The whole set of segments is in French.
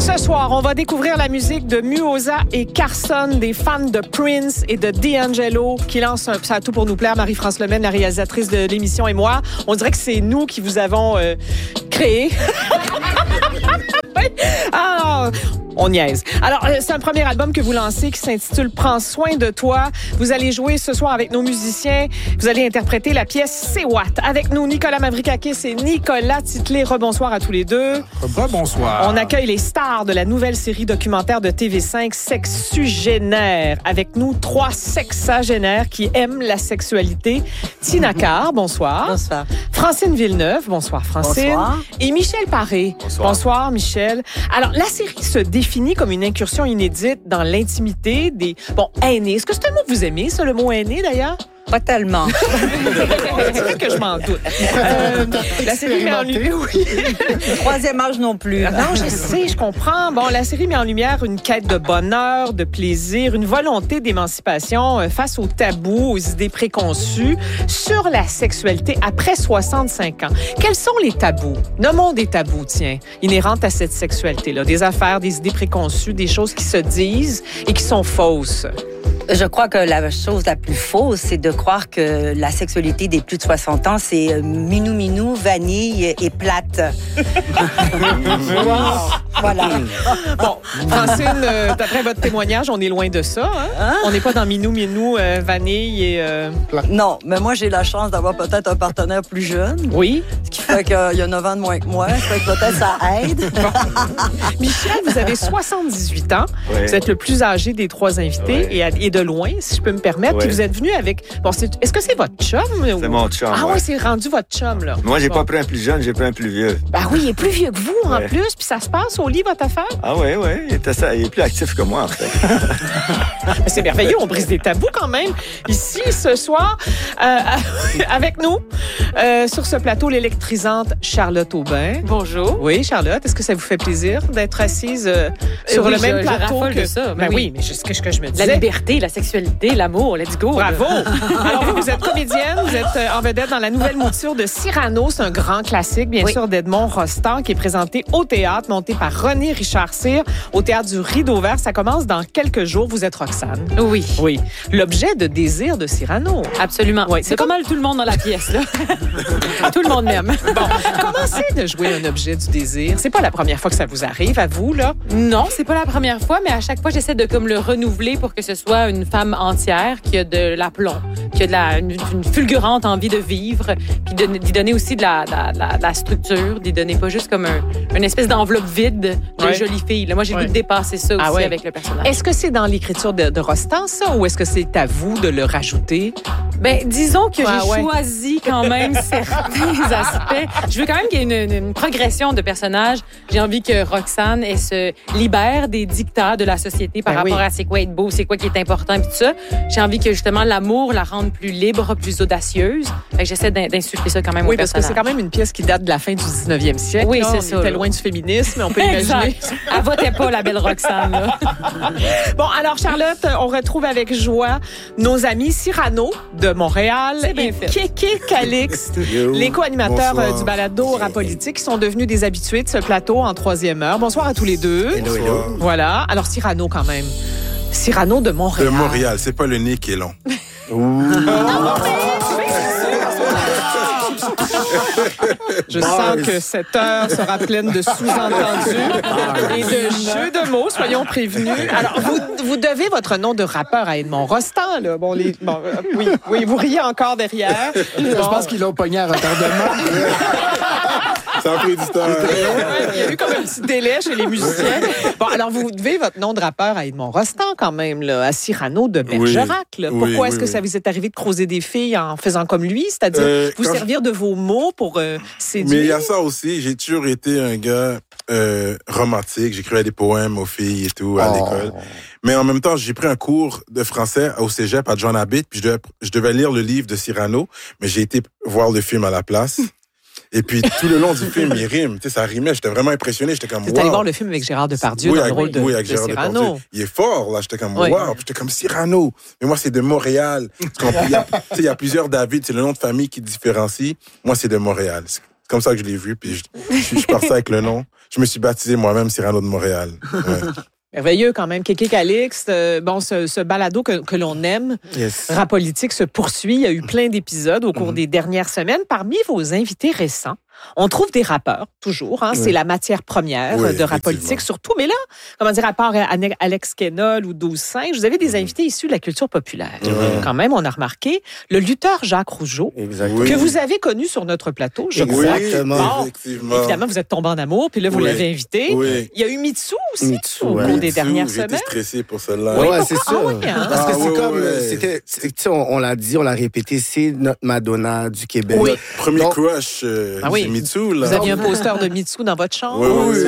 Ce soir, on va découvrir la musique de Muoza et Carson, des fans de Prince et de D'Angelo, qui lancent un Ça a tout pour nous plaire. Marie-France Lemenne, la réalisatrice de l'émission, et moi. On dirait que c'est nous qui vous avons créé. Ah, on niaise. Alors, c'est un premier album que vous lancez qui s'intitule « Prends soin de toi ». Vous allez jouer ce soir avec nos musiciens. Vous allez interpréter la pièce « C'est What ». Avec nous, Nicolas Mavrikakis et Nicolas Titley. Rebonsoir à tous les deux. Rebonsoir. On accueille les stars de la nouvelle série documentaire de TV5, Sexugénaire. Avec nous, 3 sexagénaires qui aiment la sexualité. Tina Carr, bonsoir. Bonsoir. Francine Villeneuve, bonsoir Francine. Bonsoir. Et Michel Paré. Bonsoir Michel. Alors, la série se définit comme une incursion inédite dans l'intimité des... Bon, aînés. Est-ce que c'est un mot que vous aimez, ça, le mot aîné, d'ailleurs? Pas tellement. C'est vrai que je m'en doute. La série met en lumière... Oui. Troisième âge non plus. Non, je sais, je comprends. Bon, la série met en lumière une quête de bonheur, de plaisir, une volonté d'émancipation face aux tabous, aux idées préconçues sur la sexualité après 65 ans. Quels sont les tabous? Nommons des tabous, tiens, inhérentes à cette sexualité-là. Des affaires, des idées préconçues, des choses qui se disent et qui sont fausses. Je crois que la chose la plus fausse, c'est de croire que la sexualité des plus de 60 ans, c'est minou-minou, vanille et plate. Voilà. Bon, Francine, d'après votre témoignage, on est loin de ça. Hein? On n'est pas dans minou-minou, vanille et... Non, mais moi, j'ai la chance d'avoir peut-être un partenaire plus jeune. Oui. Ce qui fait qu'il y a 9 ans de moins que moi. Ça fait que peut-être ça aide. Michel, vous avez 78 ans. Oui. Vous êtes le plus âgé des 3 invités et de loin, si je peux me permettre. Puis vous êtes venu avec... Bon, est-ce que c'est votre chum? C'est mon chum. Ah oui, c'est rendu votre chum, là. Moi, j'ai pas pris un plus jeune, j'ai pris un plus vieux. Ben oui, il est plus vieux que vous, en plus. Puis ça se passe au lit, votre affaire? Ah oui. Il est plus actif que moi, en fait. C'est merveilleux, on brise des tabous quand même. Ici, ce soir, avec nous, sur ce plateau, l'électrisante Charlotte Aubin. Bonjour. Oui, Charlotte, est-ce que ça vous fait plaisir d'être assise sur le même plateau que ça? Ben oui, mais c'est ce que je me disais. La liberté, la sexualité, l'amour, let's go. Bravo. Alors vous êtes comédienne, vous êtes en vedette dans la nouvelle mouture de Cyrano. C'est un grand classique, bien sûr, d'Edmond Rostand, qui est présenté au théâtre, monté par René Richard-Cyr, au théâtre du Rideau Vert. Ça commence dans quelques jours. Vous êtes Roxane. Oui. Oui. L'objet de désir de Cyrano. Absolument. Oui, c'est pas mal tout le monde dans la pièce, là. Tout le monde m'aime. Bon, comment c'est de jouer un objet du désir? C'est pas la première fois que ça vous arrive, à vous, là? Non, c'est pas la première fois, mais à chaque fois, j'essaie de comme le renouveler pour que ce soit une femme entière qui a de l'aplomb, qui a une fulgurante envie de vivre, puis d'y donner aussi de la structure, d'y donner pas juste comme une espèce d'enveloppe vide de jolie fille. Là, moi, j'ai le goût de dépasser ça aussi avec le personnage. Est-ce que c'est dans l'écriture de Rostand, ça, ou est-ce que c'est à vous de le rajouter? Ben, disons que j'ai choisi quand même certains aspects. Je veux quand même qu'il y ait une progression de personnages. J'ai envie que Roxane, elle se libère des dictats de la société par rapport à c'est quoi être beau, c'est quoi qui est important, et tout ça. J'ai envie que, justement, l'amour la rende plus libre, plus audacieuse. Fait que j'essaie d'insuffler ça quand même au personnage. Oui, parce que c'est quand même une pièce qui date de la fin du 19e siècle. Oui, c'est ça. On était loin du féminisme, on peut imaginer. Elle votait pas, la belle Roxane, là. Bon, alors, Charlotte, on retrouve avec joie nos amis Cyrano de Montréal et Kéké Calixte, les co-animateurs du balado Rapolitique, qui sont devenus des habitués de ce plateau en 3e heure. Bonsoir à tous les deux. Hello. Voilà. Alors, Cyrano, quand même. Cyrano de Montréal. De Montréal, c'est pas le nez qui est long. Je sens que cette heure sera pleine de sous-entendus et de jeux de mots, soyons prévenus. Alors, vous devez votre nom de rappeur à Edmond Rostand, là. Oui, vous riez encore derrière. Je pense qu'ils l'ont pogné à retardement. Ça a pris du temps. Il y a eu comme un petit délai chez les musiciens. Bon, alors, vous devez votre nom de rappeur à Edmond Rostand, quand même, là, à Cyrano de Bergerac. Là. Pourquoi est-ce que ça vous est arrivé de creuser des filles en faisant comme lui? C'est-à-dire vous servir de vos mots pour séduire? Mais il y a ça aussi. J'ai toujours été un gars romantique. J'écrivais des poèmes aux filles et tout à l'école. Mais en même temps, j'ai pris un cours de français au cégep à John Abbott, puis je devais lire le livre de Cyrano, mais j'ai été voir le film à la place. Et puis, tout le long du film, il rime. Tu sais, ça rimait. J'étais vraiment impressionné. J'étais comme, wow. T'es allé voir le film avec Gérard Depardieu dans le rôle de avec Gérard Cyrano. Depardieu. Il est fort, là. J'étais comme, wow. J'étais comme Cyrano. Mais moi, c'est de Montréal. Il y a plusieurs David. C'est le nom de famille qui différencie. Moi, c'est de Montréal. C'est comme ça que je l'ai vu, puis je suis parti avec le nom. Je me suis baptisé moi-même Cyrano de Montréal. Ouais. Merveilleux quand même. Kéké Calixte, ce balado que l'on aime, Rap politique, se poursuit. Il y a eu plein d'épisodes au cours des dernières semaines. Parmi vos invités récents, on trouve des rappeurs, toujours. Hein, c'est la matière première de Rap politique, surtout. Mais là, comment dire, à part Alex Kenol ou 12-5, vous avez des invités issus de la culture populaire. Quand même, on a remarqué le lutteur Jacques Rougeau, que vous avez connu sur notre plateau, je crois. Exactement. Effectivement. Évidemment, vous êtes tombé en amour, puis là, vous l'avez invité. Il y a eu Mitsou aussi au cours des dernières semaines. J'étais stressé pour celle-là. Oui, c'est ça. Parce que c'est comme, c'était, on l'a dit, on l'a répété, c'est notre Madonna du Québec. Notre premier crush, Mitsou, là. Vous aviez un poster de Mitsou dans votre chambre?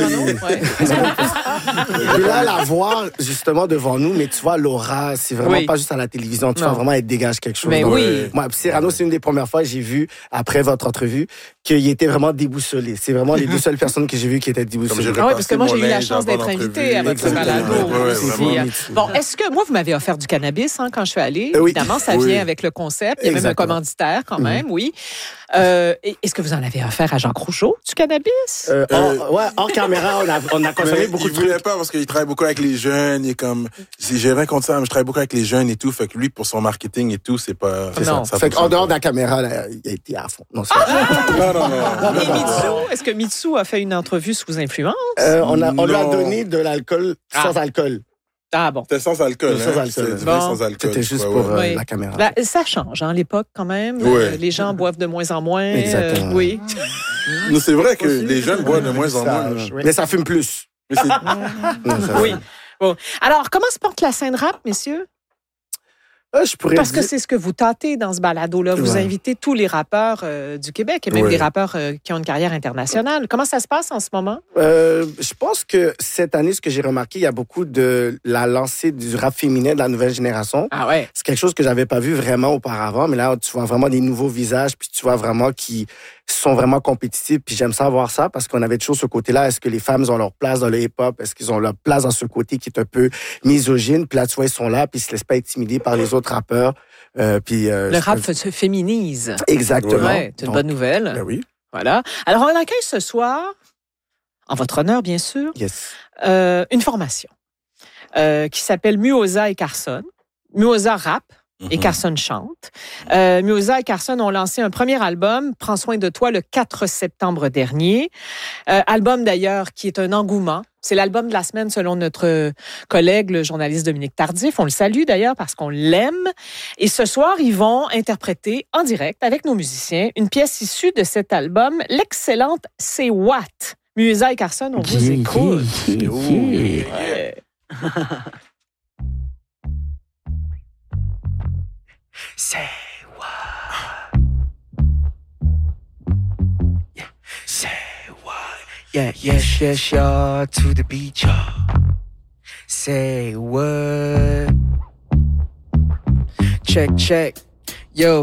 Et là, la voir justement devant nous, mais tu vois, Laura, c'est vraiment pas juste à la télévision. Tu vois, vraiment, elle dégage quelque chose. Mais Moi, Cyrano, c'est une des premières fois que j'ai vu, après votre entrevue, qu'il était vraiment déboussolé. C'est vraiment les deux seules personnes que j'ai vues qui étaient déboussolées. Ah oui, parce que moi, j'ai eu la chance d'être invitée à votre balado. Bon, est-ce que, moi, vous m'avez offert du cannabis quand je suis allée. Évidemment, ça vient avec le concept. Il y a même un commanditaire quand même, Est-ce que vous en avez offert à Jacques Rougeau, du cannabis? Hors caméra, on a consommé beaucoup de trucs. Il voulait pas parce qu'il travaille beaucoup avec les jeunes. Il est comme, j'ai rien contre ça, mais je travaille beaucoup avec les jeunes et tout. Fait que lui, pour son marketing et tout, c'est pas... Ça fait qu'en dehors de la caméra, là, il a été à fond. Non, Et Mitsou, est-ce que Mitsou a fait une entrevue sous influence? On lui a donné de l'alcool sans alcool. Ah bon. C'était sans alcool. Sans alcool. C'était juste pour la caméra. Ça change, l'époque, quand même. Les gens boivent de moins en moins. Exactement. Non, c'est vrai que les jeunes boivent de moins en moins. Mais ça fume plus. Bon. Alors, comment se porte la scène rap, messieurs? Parce que c'est ce que vous tâtez dans ce balado-là. Vous invitez tous les rappeurs du Québec et même des rappeurs qui ont une carrière internationale. Comment ça se passe en ce moment? Je pense que cette année, ce que j'ai remarqué, il y a beaucoup de la lancée du rap féminin de la nouvelle génération. Ah ouais. C'est quelque chose que j'avais pas vu vraiment auparavant, mais là, tu vois vraiment des nouveaux visages, puis tu vois vraiment qui sont vraiment compétitifs, puis j'aime ça voir ça, parce qu'on avait toujours ce côté-là, est-ce que les femmes ont leur place dans le hip-hop, est-ce qu'ils ont leur place dans ce côté qui est un peu misogyne, puis là, tu vois, ils sont là, puis ils se laissent pas intimider par les autres rappeurs. Le rap se féminise. Exactement. Ouais, c'est une bonne nouvelle. Ben oui. Voilà. Alors, on accueille ce soir, en votre honneur, bien sûr, une formation qui s'appelle Muoza et Carson. Muoza rap et Carson chante. Muoza et Carson ont lancé un premier album, Prends soin de toi, le 4 septembre dernier. Album, d'ailleurs, qui est un engouement. C'est l'album de la semaine, selon notre collègue, le journaliste Dominique Tardif. On le salue, d'ailleurs, parce qu'on l'aime. Et ce soir, ils vont interpréter en direct, avec nos musiciens, une pièce issue de cet album, l'excellente C'est What? Muoza et Carson, on vous écoute. Say what? Yeah. Say what? Yeah, yes, y'all, to the beach, y'all. Say what? Check. Yo,